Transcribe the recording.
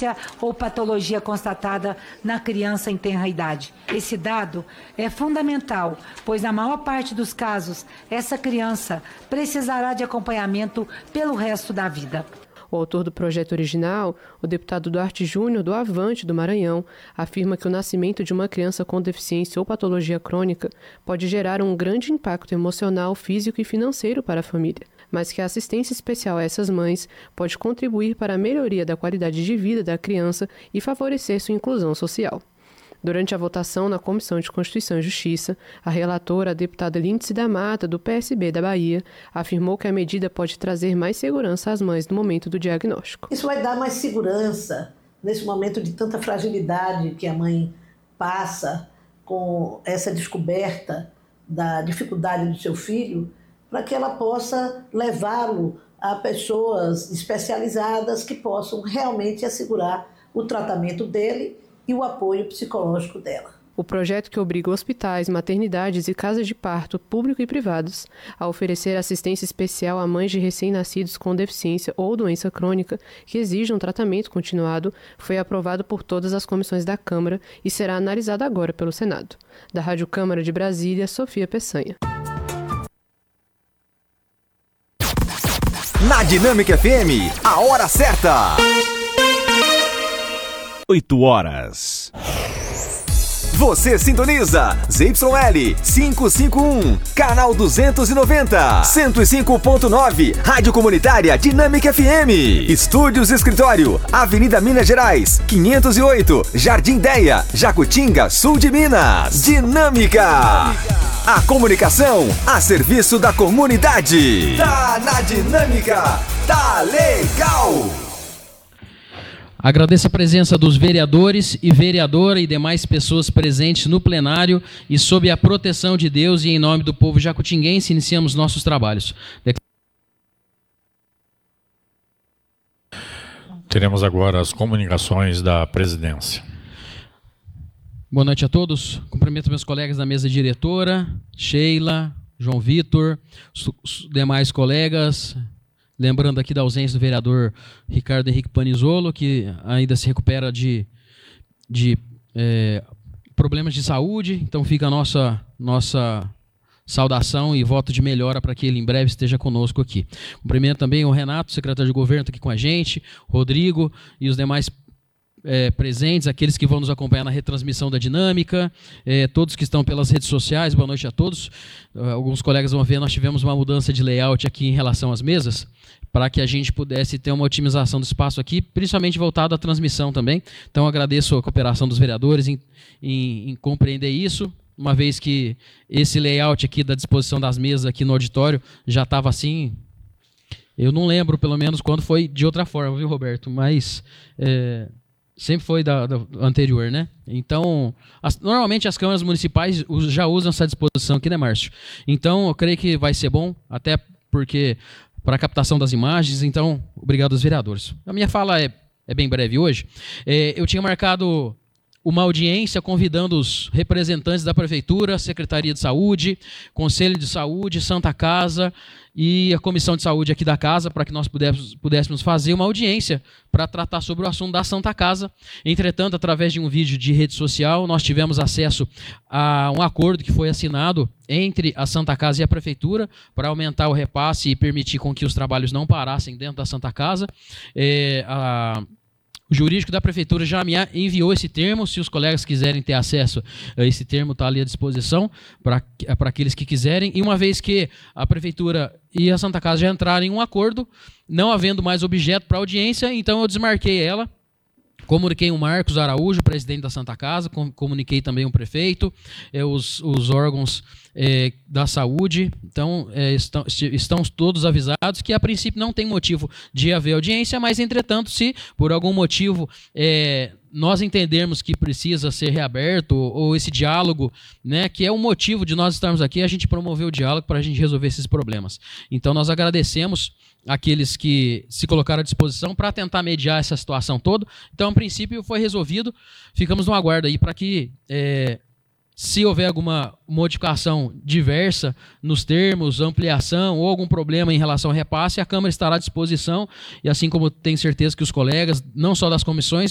demência ou patologia constatada na criança em tenra idade. Esse dado é fundamental, pois na maior parte dos casos, essa criança precisará de acompanhamento pelo resto da vida. O autor do projeto original, o deputado Duarte Júnior, do Avante do Maranhão, afirma que o nascimento de uma criança com deficiência ou patologia crônica pode gerar um grande impacto emocional, físico e financeiro para a família, mas que a assistência especial a essas mães pode contribuir para a melhoria da qualidade de vida da criança e favorecer sua inclusão social. Durante a votação na Comissão de Constituição e Justiça, a relatora, a deputada Lindsay da Mata, do PSB da Bahia, afirmou que a medida pode trazer mais segurança às mães no momento do diagnóstico. Isso vai dar mais segurança nesse momento de tanta fragilidade que a mãe passa com essa descoberta da dificuldade do seu filho, para que ela possa levá-lo a pessoas especializadas que possam realmente assegurar o tratamento dele e o apoio psicológico dela. O projeto que obriga hospitais, maternidades e casas de parto, público e privados, a oferecer assistência especial a mães de recém-nascidos com deficiência ou doença crônica que exijam tratamento continuado, foi aprovado por todas as comissões da Câmara e será analisado agora pelo Senado. Da Rádio Câmara de Brasília, Sofia Peçanha. Na Dinâmica FM, a hora certa. 8 horas. Você sintoniza ZYL 551, canal 290, 105.9, Rádio Comunitária Dinâmica FM. Estúdios Escritório, Avenida Minas Gerais, 508, Jardim Deia, Jacutinga, Sul de Minas. Dinâmica. A comunicação a serviço da comunidade. Tá na Dinâmica, tá legal. Agradeço a presença dos vereadores e vereadora e demais pessoas presentes no plenário e sob a proteção de Deus e em nome do povo jacutinguense, iniciamos nossos trabalhos. Teremos agora as comunicações da presidência. Boa noite a todos. Cumprimento meus colegas da mesa diretora, Sheila, João Vitor, os demais colegas. Lembrando aqui da ausência do vereador Ricardo Henrique Panizzolo, que ainda se recupera de problemas de saúde. Então fica a nossa saudação e voto de melhora para que ele em breve esteja conosco aqui. Cumprimento também o Renato, secretário de governo, está aqui com a gente, Rodrigo e os demais presentes, aqueles que vão nos acompanhar na retransmissão da Dinâmica, todos que estão pelas redes sociais, boa noite a todos. Alguns colegas vão ver, nós tivemos uma mudança de layout aqui em relação às mesas, para que a gente pudesse ter uma otimização do espaço aqui, principalmente voltado à transmissão também. Então agradeço a cooperação dos vereadores em compreender isso, uma vez que esse layout aqui da disposição das mesas aqui no auditório já estava assim. Eu não lembro, pelo menos, quando foi de outra forma, viu, Roberto? Mas sempre foi da anterior, né? Então, normalmente as câmaras municipais já usam essa disposição aqui, né, Márcio? Então, eu creio que vai ser bom, até porque para a captação das imagens. Então, obrigado aos vereadores. A minha fala é bem breve hoje. Eu tinha marcado uma audiência convidando os representantes da Prefeitura, Secretaria de Saúde, Conselho de Saúde, Santa Casa e a Comissão de Saúde aqui da Casa, para que nós pudéssemos fazer uma audiência para tratar sobre o assunto da Santa Casa. Entretanto, através de um vídeo de rede social, nós tivemos acesso a um acordo que foi assinado entre a Santa Casa e a Prefeitura para aumentar o repasse e permitir com que os trabalhos não parassem dentro da Santa Casa. O jurídico da Prefeitura já me enviou esse termo. Se os colegas quiserem ter acesso a esse termo, está ali à disposição para aqueles que quiserem. E uma vez que a Prefeitura e a Santa Casa já entraram em um acordo, não havendo mais objeto para audiência, então eu desmarquei ela. Comuniquei o Marcos Araújo, presidente da Santa Casa, comuniquei também o prefeito, os órgãos da saúde, então estão todos avisados que a princípio não tem motivo de haver audiência, mas entretanto, se por algum motivo nós entendermos que precisa ser reaberto, ou esse diálogo, né, que é o motivo de nós estarmos aqui, a gente promoveu o diálogo para a gente resolver esses problemas. Então nós agradecemos aqueles que se colocaram à disposição para tentar mediar essa situação toda. Então, a princípio, foi resolvido. Ficamos no aguardo aí para que, se houver alguma modificação diversa nos termos, ampliação ou algum problema em relação ao repasse, a Câmara estará à disposição, e assim como tenho certeza que os colegas, não só das comissões,